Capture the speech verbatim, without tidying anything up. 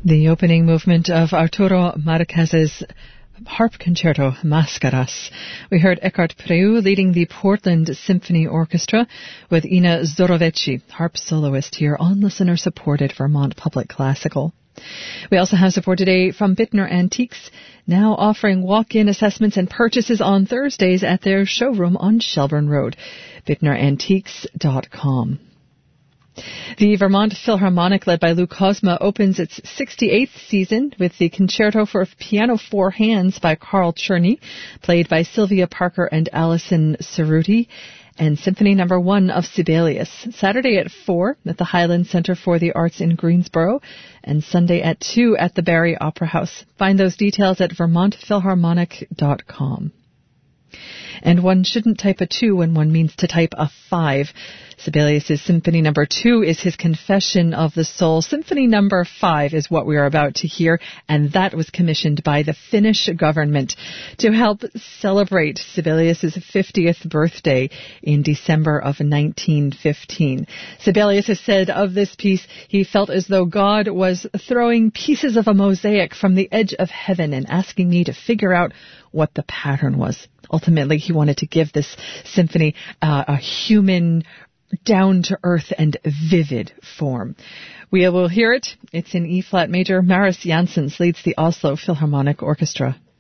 The opening movement of Arturo Marquez's harp concerto, Mascaras. We heard Eckhart Preu leading the Portland Symphony Orchestra with Ina Zoroveci, harp soloist here on listener-supported Vermont Public Classical. We also have support today from Bittner Antiques, now offering walk-in assessments and purchases on Thursdays at their showroom on Shelburne Road, bittner antiques dot com. The Vermont Philharmonic, led by Lou Cosma, opens its sixty-eighth season with the Concerto for Piano Four Hands by Carl Czerny, played by Sylvia Parker and Alison Cerruti, and Symphony Number One of Sibelius, Saturday at four at the Highland Center for the Arts in Greensboro, and Sunday at two at the Barrie Opera House. Find those details at vermont philharmonic dot com. And one shouldn't type a two when one means to type a five. Sibelius' Symphony Number Two is his Confession of the Soul. Symphony Number Five is what we are about to hear, and that was commissioned by the Finnish government to help celebrate Sibelius' fiftieth birthday in December of nineteen fifteen. Sibelius has said of this piece, he felt as though God was throwing pieces of a mosaic from the edge of heaven and asking me to figure out what the pattern was. Ultimately, he wanted to give this symphony uh, a human, down-to-earth and vivid form. We will hear it. It's in E-flat major. Maris Janssens leads the Oslo Philharmonic Orchestra.